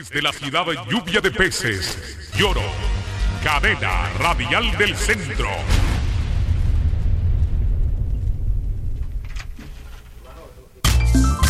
Desde la ciudad lluvia de peces, Lloro, cadena radial del centro.